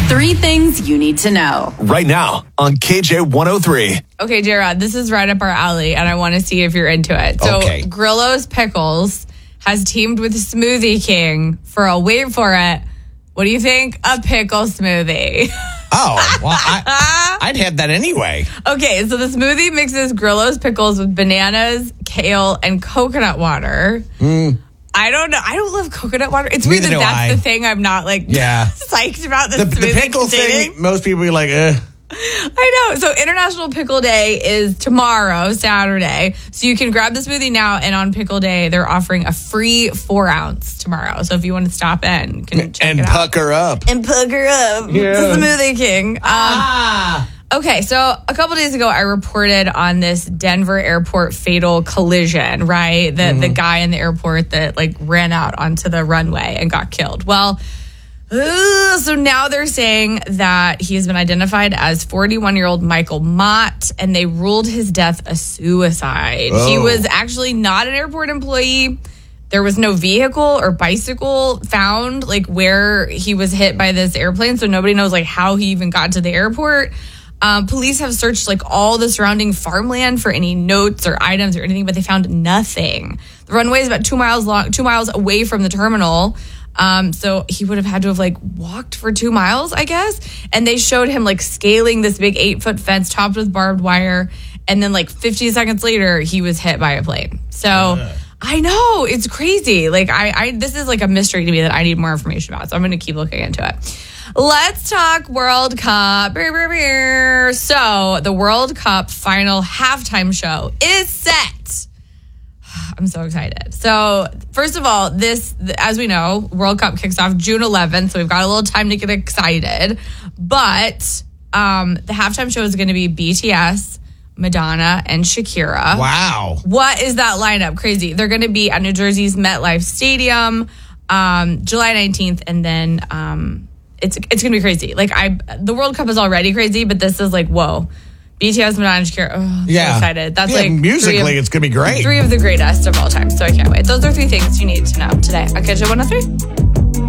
3 things you need to know. Right now on KJ 103. Okay, J-Rod, this is right up our alley, and I want to see if you're into it. So, Okay. Grillo's Pickles has teamed with Smoothie King for a, wait for it, what do you think? A pickle smoothie. Oh, well, I'd have that anyway. Okay, so the smoothie mixes Grillo's Pickles with bananas, kale, and coconut water. I don't know. I don't love coconut water. It's weird Neither do that's I. the thing I'm not psyched about the smoothie The pickle containing. thing, most people are like, I know. So International Pickle Day is tomorrow, Saturday. So you can grab the smoothie now, and on Pickle Day, they're offering a free 4-ounce tomorrow. So if you want to stop in, you can check and it out. pucker up. And pucker up. Yeah. The Smoothie King. Okay, so a couple days ago, I reported on this Denver airport fatal collision, right? The guy in the airport that ran out onto the runway and got killed. Well, so now they're saying that he has been identified as 41-year-old Michael Mott, and they ruled his death a suicide. He was actually not an airport employee. There was no vehicle or bicycle found where he was hit by this airplane, so nobody knows how he even got to the airport. Police have searched all the surrounding farmland for any notes or items or anything, but they found nothing. The runway is about 2 miles long, 2 miles away from the terminal. So he would have had to have walked for 2 miles, I guess. And they showed him scaling this big 8-foot fence topped with barbed wire. And then 50 seconds later, he was hit by a plane. So I know, it's crazy. This is a mystery to me that I need more information about. So I'm going to keep looking into it. Let's talk World Cup. So the World Cup final halftime show is set. I'm so excited. So first of all, as we know, World Cup kicks off June 11th. So we've got a little time to get excited. But the halftime show is going to be BTS, Madonna, and Shakira. Wow. What is that lineup? Crazy. They're going to be at New Jersey's MetLife Stadium July 19th. And then it's going to be crazy. The World Cup is already crazy, but this is whoa. BTS, Madonna, and Shakira. Oh, I'm so excited. That's musically, it's going to be great. 3 of the greatest of all time. So I can't wait. Those are 3 things you need to know today. I'll catch you at 103.